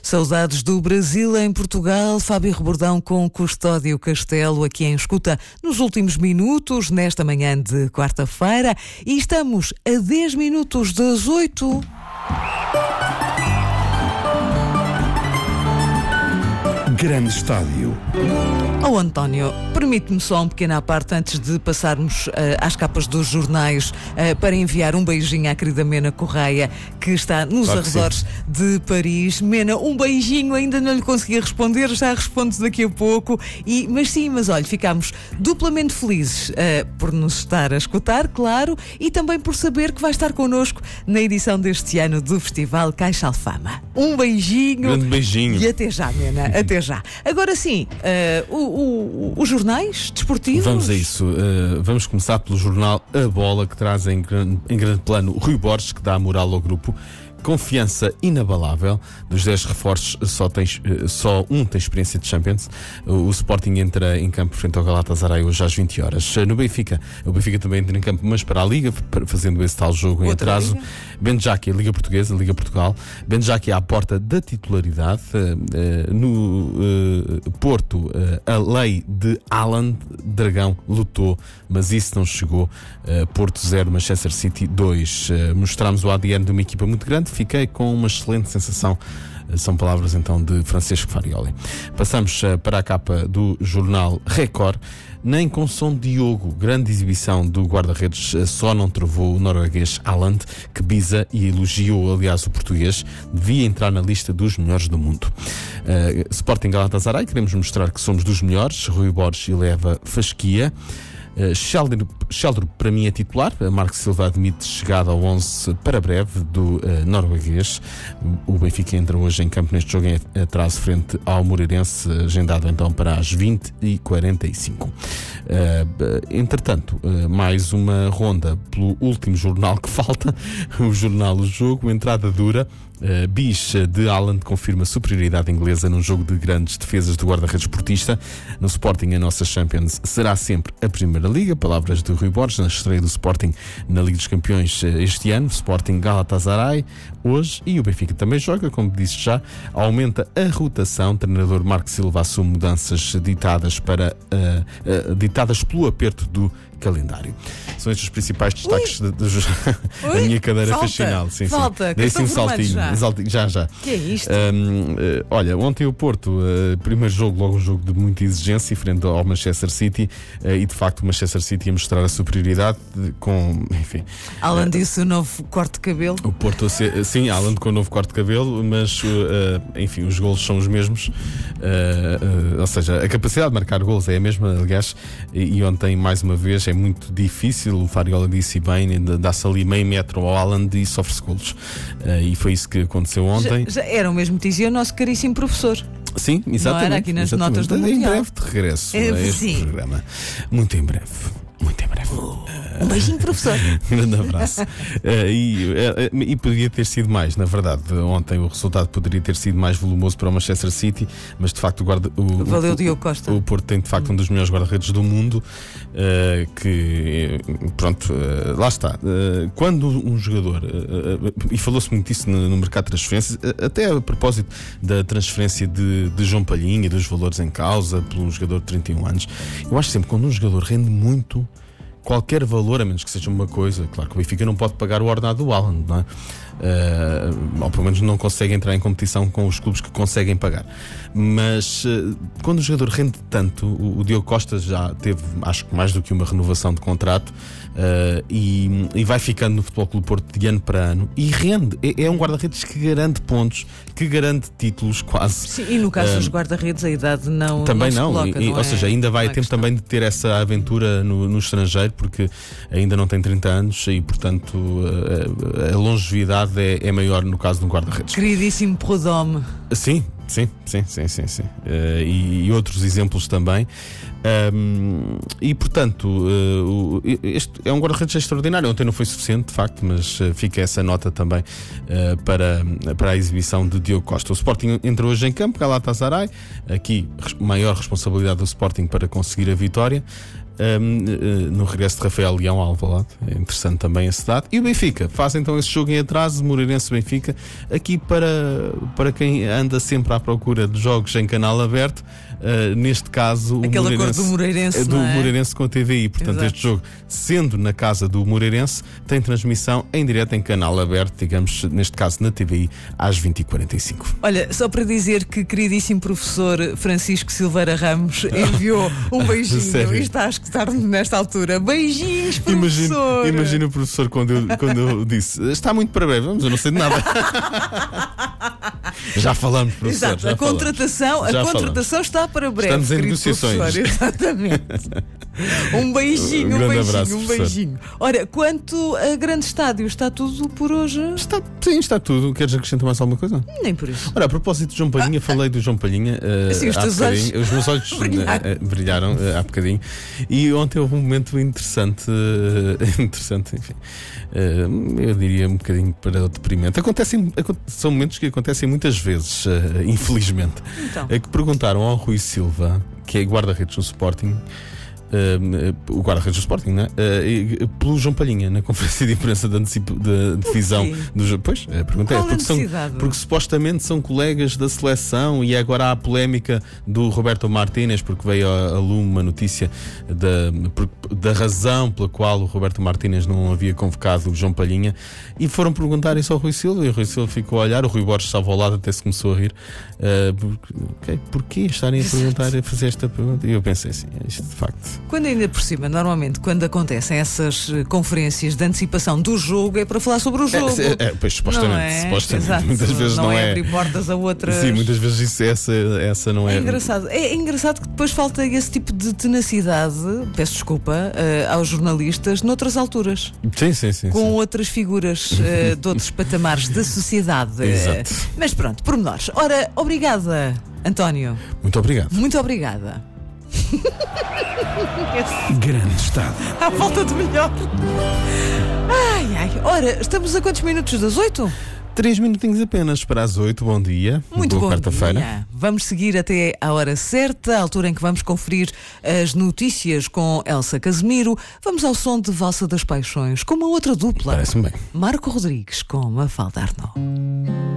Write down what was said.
Saudades do Brasil em Portugal. Fábio Rebordão com Custódio Castelo aqui em escuta nos últimos minutos, nesta manhã de quarta-feira. E estamos a 10 minutos das 8. Grande Estádio. Oh, António, permite-me só um pequeno à parte antes de passarmos às capas dos jornais para enviar um beijinho à querida Mena Correia, que está nos arredores de Paris. Mena, um beijinho, ainda não lhe consegui responder, já respondo daqui a pouco. Mas olha, ficámos duplamente felizes por nos estar a escutar, claro, e também por saber que vai estar connosco na edição deste ano do Festival Caixa Alfama. Um beijinho. Grande beijinho. E até já, Mena, até já. Agora sim, os jornais desportivos. Vamos a isso. Vamos começar pelo jornal A Bola, que traz em grande plano Rui Borges, que dá moral ao grupo. Confiança inabalável. Dos 10 reforços, só um tem experiência de Champions. O Sporting entra em campo frente ao Galatasaray hoje às 20 horas. No Benfica, o Benfica também entra em campo, mas para a Liga, fazendo esse tal jogo em atraso. Bendjaki, a Liga Portuguesa, a Liga Portugal. Bendjaki à porta da titularidade. No Porto, a lei de Haaland, Dragão lutou, mas isso não chegou. Porto 0, Manchester City 2. Mostramos o ADN de uma equipa muito grande. Fiquei com uma excelente sensação. São palavras então de Francisco Farioli. Passamos para a capa do jornal Record. Nem com Som Diogo, grande exibição do guarda-redes, só não trovou o norueguês Haaland, que bisa e elogiou, aliás, o português, devia entrar na lista dos melhores do mundo. Sporting Galatasaray, queremos mostrar que somos dos melhores. Rui Borges eleva fasquia. Sheldrup para mim é titular. Marco Silva admite chegada ao 11 para breve do norueguês. O Benfica entra hoje em campo neste jogo em atraso frente ao Moreirense, agendado então para as 20h45. Entretanto, mais uma ronda pelo último jornal que falta, o jornal O Jogo. Entrada dura. Bis de Haaland confirma superioridade inglesa num jogo de grandes defesas do guarda-redes portista. No Sporting, a nossa Champions será sempre a Primeira Liga. Palavras de Rui Borges na estreia do Sporting na Liga dos Campeões este ano. Sporting Galatasaray hoje, e o Benfica também joga, como disse já. Aumenta a rotação. Treinador Marco Silva assume mudanças ditadas pelo aperto do calendário. São estes os principais destaques da minha cadeira fascinal. Sim, falta, dei sim um saltinho. Já. Que é isto? Olha, ontem o Porto, primeiro jogo, logo um jogo de muita exigência frente ao Manchester City, e de facto o Manchester City ia mostrar a superioridade com, enfim. Haaland disse o novo corte de cabelo. O Porto, sim, Haaland com o novo corte de cabelo, mas enfim, os golos são os mesmos, ou seja, a capacidade de marcar golos é a mesma, aliás, e ontem, mais uma vez, é muito difícil. O Farioli disse bem, dá-se ali meio metro ao Haaland e sofre-se golos, e foi isso que aconteceu ontem. Já era o mesmo que dizia o nosso caríssimo professor. Sim, exatamente. Não era aqui nas notas do Mundial. Em breve de regresso a este programa. Muito em breve. Um beijinho, professor. Grande abraço. E poderia ter sido mais, na verdade. Ontem o resultado poderia ter sido mais volumoso para o Manchester City, mas de facto valeu Diogo Costa. O Porto tem de facto um dos melhores guarda-redes do mundo, lá está. Quando um jogador, e falou-se muito isso no mercado de transferências, até a propósito da transferência de João Palhinha e dos valores em causa por um jogador de 31 anos, eu acho sempre que quando um jogador rende muito, qualquer valor, a menos que seja uma coisa, claro que o Benfica não pode pagar o ordenado do Haaland, não é? Ou pelo menos não consegue entrar em competição com os clubes que conseguem pagar. Mas quando o jogador rende tanto, o Diogo Costa já teve, acho que mais do que uma renovação de contrato, e vai ficando no Futebol Clube Porto de ano para ano e rende. É um guarda-redes que garante pontos, que garante títulos quase. Sim, e no caso dos guarda-redes a idade também não se coloca, ou seja, ainda vai ter tempo também de ter essa aventura no estrangeiro, porque ainda não tem 30 anos e portanto a longevidade é maior no caso de um guarda-redes. Queridíssimo Prud'homme. Sim, Sim. E outros exemplos também. E portanto, este é um guarda-redes extraordinário. Ontem não foi suficiente, de facto, mas fica essa nota também para a exibição de Diogo Costa. O Sporting entra hoje em campo, Galatasaray. Aqui, maior responsabilidade do Sporting para conseguir a vitória. No regresso de Rafael Leão ao Alvalade, é interessante também esse dado. E o Benfica faz então esse jogo em atraso, Moreirense-Benfica, aqui para quem anda sempre à procura de jogos em canal aberto. Neste caso, aquele acordo do Moreirense, do Moreirense com a TVI. Portanto, exato. Este jogo, sendo na casa do Moreirense, tem transmissão em direto em canal aberto, digamos, neste caso na TVI, às 20h45. Olha, só para dizer que queridíssimo professor Francisco Silveira Ramos enviou um beijinho e está a escutar-me nesta altura. Beijinhos, professor! Imagina o professor quando eu disse: está muito para breve, eu não sei de nada. Já falamos, professor. Exato, a contratação está para breve. Estamos em negociações. Exatamente. Um beijinho. Abraço, Ora, quanto a grande estádio, está tudo por hoje? Está tudo. Queres acrescentar mais alguma coisa? Nem por isso. Ora, a propósito do João Palhinha, falei do João Palhinha. Assim, os meus olhos brilharam há bocadinho. E ontem houve um momento interessante, enfim. Eu diria um bocadinho para o deprimente. São momentos que acontecem muitas vezes, infelizmente. Então. É que perguntaram ao Rui Silva, que é guarda-redes no Sporting, o guarda-redes do Sporting, né? Pelo João Palhinha, na conferência de imprensa de divisão do jogo. Pois, a pergunta porque supostamente são colegas da seleção e agora há a polémica do Roberto Martínez, porque veio a lume uma notícia da razão pela qual o Roberto Martínez não havia convocado o João Palhinha, e foram perguntar isso ao Rui Silva, e o Rui Silva ficou a olhar, o Rui Borges estava ao lado, até se começou a rir. Porquê estarem a perguntar, a fazer esta pergunta? E eu pensei assim, isto de facto. Quando ainda por cima, normalmente, quando acontecem essas conferências de antecipação do jogo, é para falar sobre o jogo. Pois, supostamente. Muitas vezes não é abrir portas a outras. Sim, muitas vezes essa não é. É engraçado que depois falta esse tipo de tenacidade, peço desculpa, aos jornalistas noutras alturas. Sim. Com outras figuras de outros patamares da sociedade. Exato. Mas pronto, pormenores. Ora, obrigada, António. Muito obrigado. Muito obrigada. Grande estado. À falta de melhor. Ai. Ora, estamos a quantos minutos das 8? 3 minutinhos apenas para as 8. Bom dia. Muito boa bom quarta-feira. Dia. Vamos seguir até à hora certa, a altura em que vamos conferir as notícias com Elsa Casemiro. Vamos ao som de Valsa das Paixões, com uma outra dupla. Parece-me bem. Marco Rodrigues com Mafalda Arnaud.